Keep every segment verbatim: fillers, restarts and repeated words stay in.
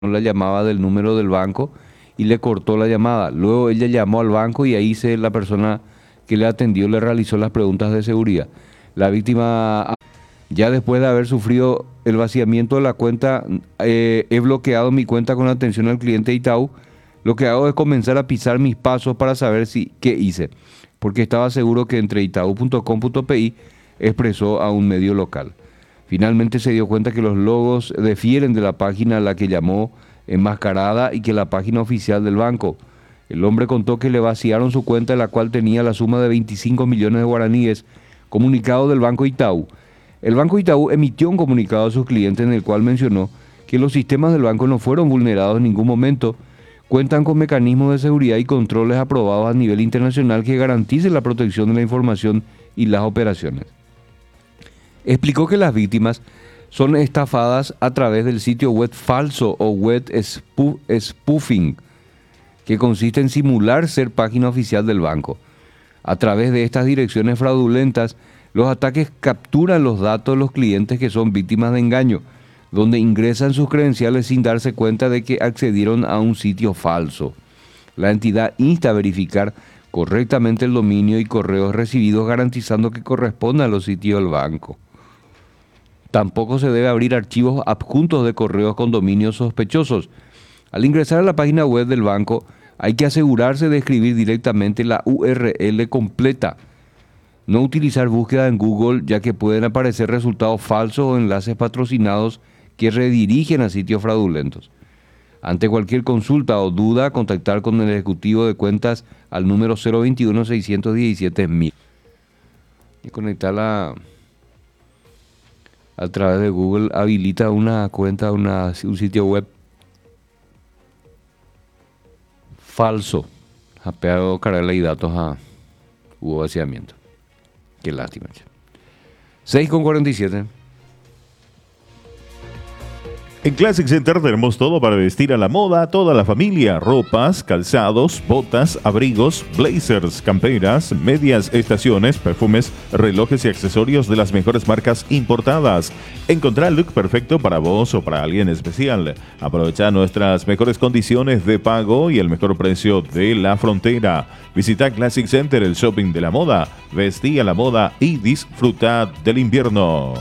la llamaba del número del banco y le cortó la llamada. Luego ella llamó al banco y ahí se, la persona que le atendió le realizó las preguntas de seguridad. La víctima, ya después de haber sufrido el vaciamiento de la cuenta, eh, he bloqueado mi cuenta con atención al cliente Itaú. Lo que hago es comenzar a pisar mis pasos para saber si, qué hice, porque estaba seguro que entre itaú punto com punto pi expresó a un medio local. Finalmente se dio cuenta que los logos difieren de la página a la que llamó enmascarada y que la página oficial del banco. El hombre contó que le vaciaron su cuenta, en la cual tenía la suma de veinticinco millones de guaraníes. Comunicado del Banco Itaú. El Banco Itaú emitió un comunicado a sus clientes en el cual mencionó que los sistemas del banco no fueron vulnerados en ningún momento, cuentan con mecanismos de seguridad y controles aprobados a nivel internacional que garanticen la protección de la información y las operaciones. Explicó que las víctimas son estafadas a través del sitio web falso o web spoofing, que consiste en simular ser página oficial del banco. A través de estas direcciones fraudulentas, los ataques capturan los datos de los clientes que son víctimas de engaño, donde ingresan sus credenciales sin darse cuenta de que accedieron a un sitio falso. La entidad insta a verificar correctamente el dominio y correos recibidos, garantizando que correspondan a los sitios del banco. Tampoco se debe abrir archivos adjuntos de correos con dominios sospechosos. Al ingresar a la página web del banco, hay que asegurarse de escribir directamente la U R L completa. No utilizar búsqueda en Google, ya que pueden aparecer resultados falsos o enlaces patrocinados que redirigen a sitios fraudulentos. Ante cualquier consulta o duda, contactar con el ejecutivo de cuentas al número cero veintiuno, seiscientos diecisiete mil. Y conectarla a través de Google habilita una cuenta, una, un sitio web falso. Hapeado cargarle datos a hubo vaciamiento. Qué lástima. seis con cuarenta y siete. En Classic Center tenemos todo para vestir a la moda, toda la familia: ropas, calzados, botas, abrigos, blazers, camperas, medias, estaciones, perfumes, relojes y accesorios de las mejores marcas importadas. Encontrá el look perfecto para vos o para alguien especial. Aprovecha nuestras mejores condiciones de pago y el mejor precio de la frontera. Visita Classic Center, el shopping de la moda. Vestí a la moda y disfruta del invierno.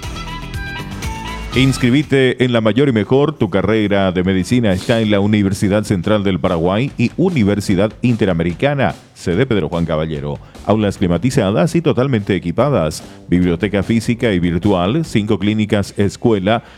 Inscribite en la mayor y mejor. Tu carrera de medicina está en la Universidad Central del Paraguay y Universidad Interamericana, sede Pedro Juan Caballero. Aulas climatizadas y totalmente equipadas. Biblioteca física y virtual, cinco clínicas escuela